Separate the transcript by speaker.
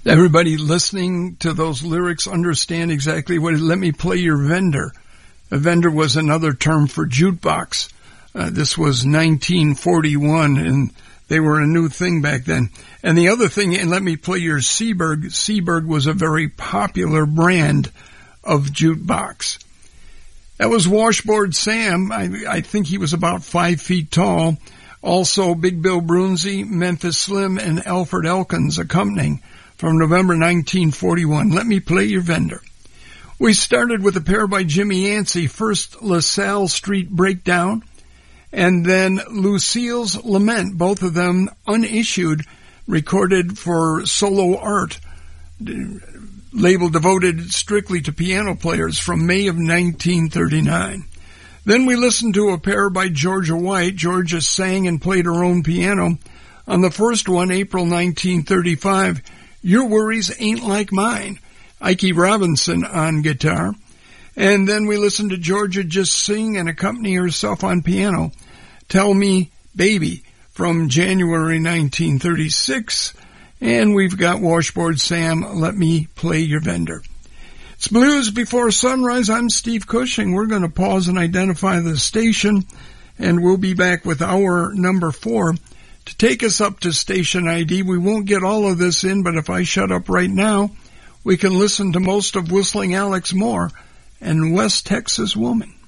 Speaker 1: Everybody listening to those lyrics understand exactly what it is. Let me play your vendor. A vendor was another term for jukebox. This was 1941, and they were a new thing back then. And the other thing, and let me play your Seeburg. Seeburg was a very popular brand of jukebox. That was Washboard Sam. I think he was about 5 feet tall. Also, Big Bill Brunzi, Memphis Slim, and Alfred Elkins accompanying from November 1941. Let me play your vendor. We started with a pair by Jimmy Yancey, first LaSalle Street Breakdown, and then Lucille's Lament, both of them unissued, recorded for Solo Art, label devoted strictly to piano players, from May of 1939. Then we listened to a pair by Georgia White. Georgia sang and played her own piano. On the first one, April 1935, Your Worries Ain't Like Mine, Ike Robinson on guitar. And then we listened to Georgia just sing and accompany herself on piano, Tell Me Baby, from January 1936. And we've got Washboard Sam, Let Me Play Your Vendor. It's Blues Before Sunrise. I'm Steve Cushing. We're going to pause and identify the station, and we'll be back with hour number 4 to take us up to station ID. We won't get all of this in, but if I shut up right now, we can listen to most of Whistling Alex Moore and West Texas Woman.